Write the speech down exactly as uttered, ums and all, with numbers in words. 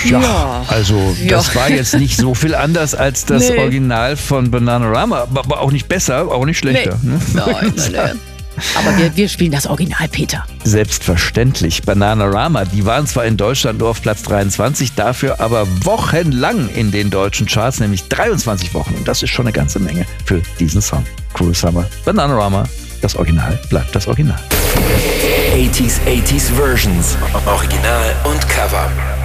Ja, Ja. also Ja. das war jetzt nicht so viel anders als das Nee. Original von Bananarama, aber aber auch nicht besser, auch nicht schlechter. Ne? Nein, nein, nein. Aber wir, wir spielen das Original, Peter. Selbstverständlich. Bananarama, die waren zwar in Deutschland nur auf Platz dreiundzwanzig, dafür aber wochenlang in den deutschen Charts, nämlich dreiundzwanzig Wochen. Und das ist schon eine ganze Menge für diesen Song. Cruel Summer, Bananarama, das Original bleibt das Original. achtziger, achtziger Versions. Original und Cover.